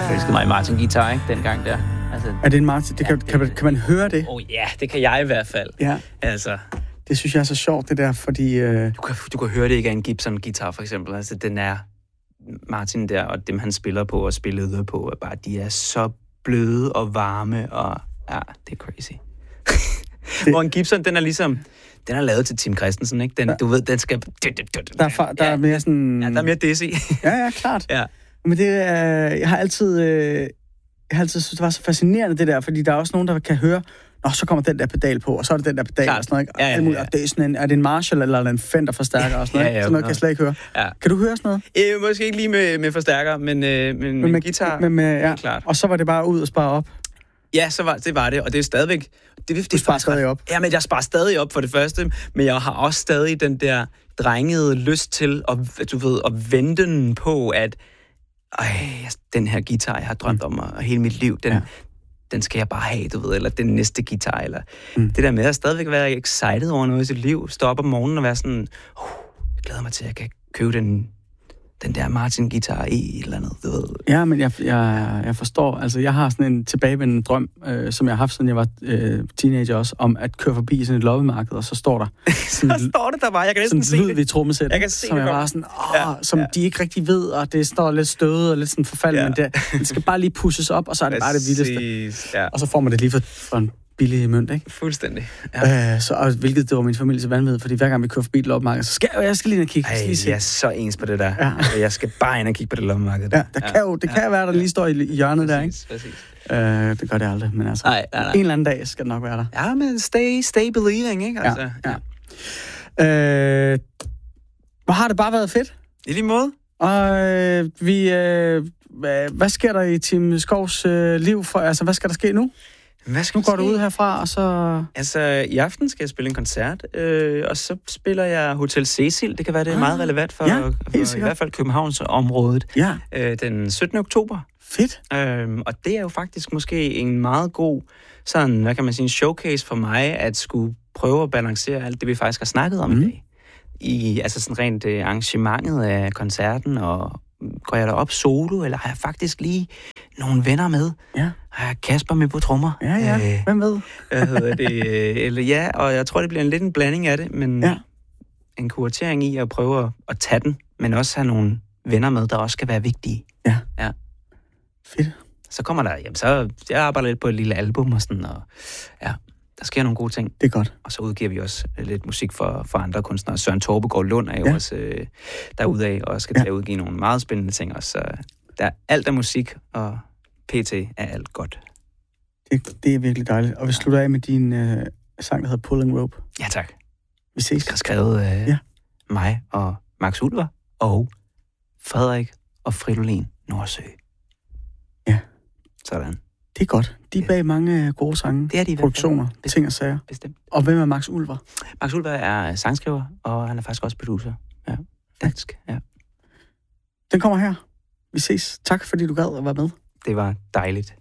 forelskede mig i Martin guitar, ikke? Dengang der. Altså, er det en Martin? Det kan man høre det? Ja, det kan jeg i hvert fald. Ja. Altså. Det synes jeg er så sjovt, det der, fordi... Du kan høre det ikke af en Gibson-guitar, for eksempel. Altså, den er... Martin der, og dem han spiller på og spillede på, bare, de er så bløde og varme, og ja, det er crazy. Hvor en Gibson, den er ligesom... Den er lavet til Tim Christensen, ikke? Den, du ved, den skal... Der er mere sådan... Ja, der er mere dizzy. ja, klart. Ja. Men det jeg har altid synes, det var så fascinerende, det der, fordi der er også nogen, der kan høre, nå, så kommer den der pedal på, og så er det den der pedal, klart. Og sådan noget, ikke? Ja. Det er sådan er det en Marshall, eller en Fender-forstærker, og sådan noget, sådan noget kan jeg slet ikke høre. Ja. Kan du høre sådan noget? Måske ikke lige med forstærker, men med guitar, ja. Klart. Og så var det bare ud og spare op? Ja, det var det, og det er stadigvæk... Du sparer stadig op? Ja, men jeg sparer stadig op for det første, men jeg har også stadig den der drengede lyst til at vente den på, at den her guitar, jeg har drømt om og hele mit liv, den skal jeg bare have, du ved, eller den næste guitar, eller det der med at stadigvæk være excited over noget i sit liv, stå op om morgenen og være sådan, jeg glæder mig til, at jeg kan købe den der Martin-guitar i et eller andet, du ved. Ja, men jeg forstår, altså jeg har sådan en tilbagevendende drøm, som jeg har haft, siden jeg var teenager også, om at køre forbi sådan et loppemarked, og så står der der bare, jeg kan næsten se det. Sådan en lyd trommesæt, jeg kan se som det jeg bare sådan, som de ikke rigtig ved, og det står lidt støvet og lidt sådan forfaldet, men det skal bare lige pushes op, og så er det bare det vildeste. Ja. Og så får man det lige for en billig mønt, ikke? Fuldstændig. Ja. Hvilket det var min familie så vanvittigt, fordi hver gang vi kører forbi et loppemarked, så skal jeg lige ind og kigge. Jeg er så ens på det der. Ja. Jeg skal bare ind og kigge på det loppemarked. Ja, det kan være, der lige står i hjørnet der, ikke? Præcis. Det gør det aldrig, men altså, nej. En eller anden dag skal det nok være der. Ja, men stay believing, ikke? Altså, Hvor har det bare været fedt? I lige måde. Og hvad sker der i Tim Skovs liv? Hvad skal der ske nu? Nu går du ud herfra, og så... Altså, i aften skal jeg spille en koncert, og så spiller jeg Hotel Cecil. Det kan være, det er meget relevant for i hvert fald Københavns området. Ja. Den 17. oktober. Fedt. Og det er jo faktisk måske en meget god, sådan, hvad kan man sige, en showcase for mig, at skulle prøve at balancere alt det, vi faktisk har snakket om i dag. Altså sådan rent arrangementet af koncerten, og går jeg derop solo, eller har jeg faktisk lige nogle venner med? Ja. Har jeg Kasper med på trommer? Ja. Hvem ved? Hvad hedder det? Og jeg tror, det bliver lidt en blanding af det, men en kuratering i at prøve at tage den, men også have nogle venner med, der også skal være vigtige. Ja. Fedt. Så kommer der, så jeg arbejder lidt på et lille album og sådan, og der sker nogle gode ting. Det er godt. Og så udgiver vi også lidt musik for andre kunstnere. Søren Torbegaard Lund er jo også derude af, og skal til at udgive nogle meget spændende ting også. Så alt er musik, og PT er alt godt. Det er virkelig dejligt. Og vi slutter af med din sang, der hedder Pulling Rope. Ja, tak. Vi ses. Jeg har skrevet mig og Max Ulver og Frederik og Fridolin Nordsø. Ja. Sådan. Det er godt. De er bag mange gode sange. Det er de. Produktioner, ting og sager. Bestemt. Og hvem er Max Ulver? Max Ulver er sangskriver, og han er faktisk også producer. Ja. Dansk, ja. Den kommer her. Vi ses. Tak, fordi du gad at være med. Det var dejligt.